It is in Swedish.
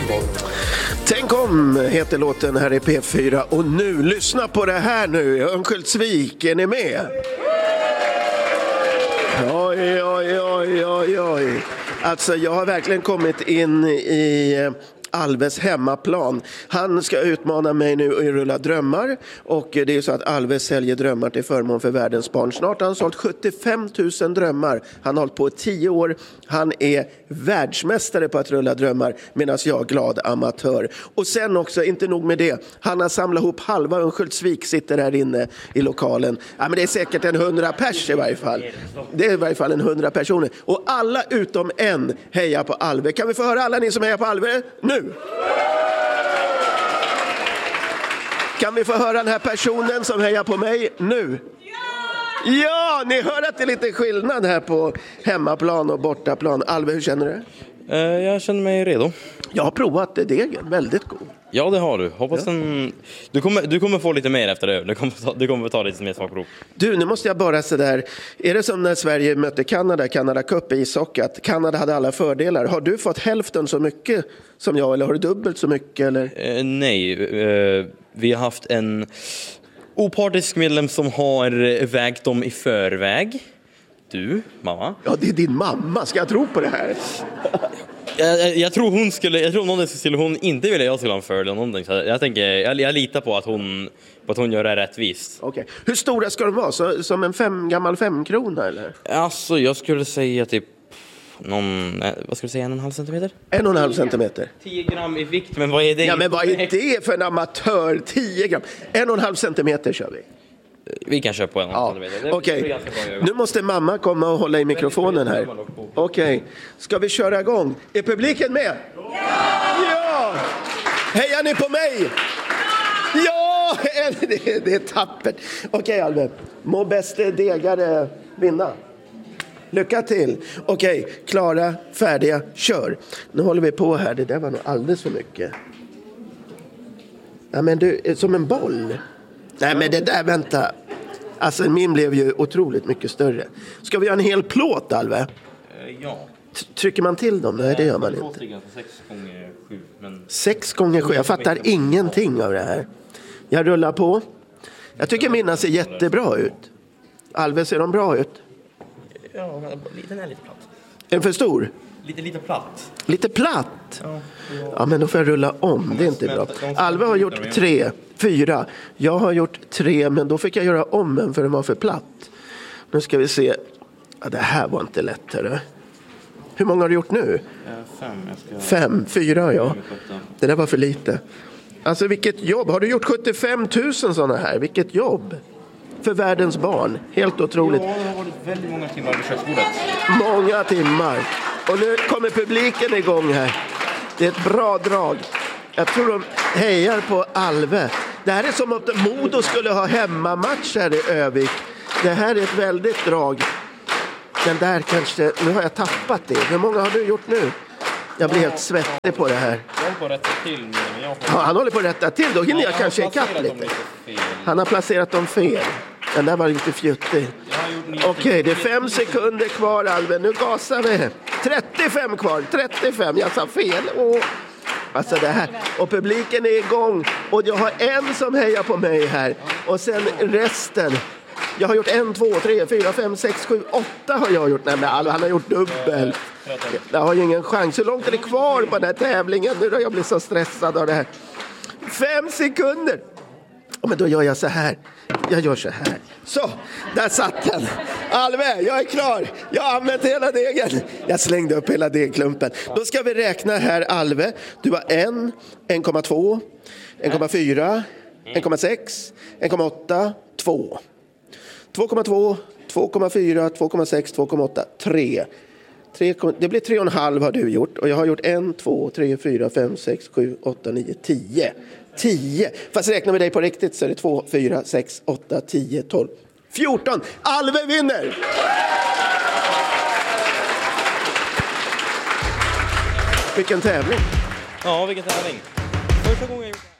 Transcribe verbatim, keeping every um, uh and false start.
Tänk om heter låten här i P fyra. Och nu, lyssna på det här nu. Örnsköldsvik, är ni med? Oj, oj, oj, oj, oj. Alltså jag har verkligen kommit in i Alves hemmaplan. Han ska utmana mig nu i Rulla drömmar. Och det är så att Alves säljer drömmar till förmån för världens barn. Snart har han sålt sjuttiofem tusen drömmar. Han har hållit på i tio år. Han är världsmästare på att rulla drömmar. Medan jag är glad amatör. Och sen också, inte nog med det. Han har samlat ihop halva Örnsköldsvik, sitter här inne i lokalen. Ja, men det är säkert en hundra pers i varje fall. Det är i varje fall en hundra personer. Och alla utom en hejar på Alve. Kan vi få höra alla ni som hejar på Alve? Nu! Kan vi få höra den här personen som hejar på mig nu? Ja! Ja, ni hör att det är lite skillnad här på hemmaplan och bortaplan. Alve, hur känner du? Uh, jag känner mig redo. Jag har provat det, degen, väldigt god. Ja, det har du. Hoppas ja. den... du, kommer, du kommer få lite mer efter det. Du kommer, ta, du kommer ta lite mer smakprov. Du, nu måste jag bara så där. Är det som när Sverige mötte Kanada, Kanada Cup i ishockey, att Kanada hade alla fördelar? Har du fått hälften så mycket som jag, eller har du dubbelt så mycket? Eller? Uh, nej, uh, vi har haft en opartisk medlem som har vägt dem i förväg. Du, mamma? Ja, det är din mamma. Ska jag tro på det här? Jag, jag, jag tror hon skulle, jag tror någon skulle hon inte vilja jag skulle ha en fördel någonting. Så jag tänker, jag, jag litar på att hon, på att hon gör det rättvist. Okej. Okay. Hur stora ska de vara? Så, som en fem, gammal femkrona eller? Alltså, jag skulle säga typ någon, vad ska du säga, en och en halv centimeter? En och en halv centimeter? Tio gram i vikt, men vad är det? Ja, men vad är det för en amatör? Tio gram? En och en halv centimeter kör vi. Vi kan köra på en. Ja. Okej, okay. Nu måste mamma komma och hålla i mikrofonen här. Okej, okay. Ska vi köra igång? Är publiken med? Ja! Ja! Hejar ni på mig? Ja! Det, det är tappert. Okej, okay, Alve. Må bäste degare vinna. Lycka till. Okej, okay. Klara, färdiga, kör. Nu håller vi på här. Det där var nog alldeles för mycket. Ja, men du, som en boll. Nej, men det där, vänta. Alltså min blev ju otroligt mycket större. Ska vi göra en hel plåt, Alve? Uh, ja. T- trycker man till dem? Nej, det gör man inte. Sex gånger sju. Men... Sex gånger sju. Jag fattar ingenting av det här. Jag rullar på. Jag tycker mina ser jättebra ut. Alve, ser de bra ut? Ja, den är lite platt. Är den för stor? Lite, lite platt. Lite platt? Ja, ja, men då får jag rulla om. Det är inte bra. Alve har gjort tre, fyra. Jag har gjort tre, men då fick jag göra om en för den var för platt. Nu ska vi se. Ja, det här var inte lätt, hörru. Hur många har du gjort nu? Fem. Jag ska... Fem, fyra, ja. Det där var för lite. Alltså, vilket jobb. Har du gjort sjuttiofem tusen sådana här? Vilket jobb. För världens barn. Helt otroligt. Ja, det har varit väldigt många timmar vid köksbordet. Många timmar. Och nu kommer publiken igång här. Det är ett bra drag. Jag tror de hejar på Alve. Det här är som att Modo skulle ha hemmamatch här i Övik. Det här är ett väldigt drag. Den där kanske... Nu har jag tappat det. Hur många har du gjort nu? Jag blir helt svettig på det här. Jag håller på att rätta till. Men jag ja, han håller på att rätta till. Då hinner jag kanske ikapp lite. lite han har placerat dem fel. Den där var lite fjuttig. Okej, okay, det är fem sekunder kvar, Alve. Nu gasar vi. trettiofem kvar. trettiofem. Jag sa fel. Åh. Alltså det här. Och publiken är igång. Och jag har en som hejar på mig här. Och sen resten. Jag har gjort en, två, tre, fyra, fem, sex, sju, åtta har jag gjort. Nej, men han har gjort dubbel. Jag har ju ingen chans. Hur långt är det kvar på den här tävlingen? Nu har jag blivit så stressad av det här. Fem sekunder. Oh, men då gör jag så här. Jag gör så här. Så, där satt den. Alve, jag är klar. Jag har använt hela degen. Jag slängde upp hela degklumpen. Då ska vi räkna här, Alve. Du har en, en komma två, en komma fyra, en komma sex, en komma åtta, två. två komma två, två komma fyra, två komma sex, två komma åtta, tre. tre. Det blir tre och en halv har du gjort. Och jag har gjort en, två, tre, fyra, fem, sex, sju, åtta, nio, tio. tio. Fast räknar vi dig på riktigt så är det två, fyra, sex, åtta, tio, tolv, fjorton. Alve vinner! Vilken tävling. Ja, vilken tävling. Första gången jag gjort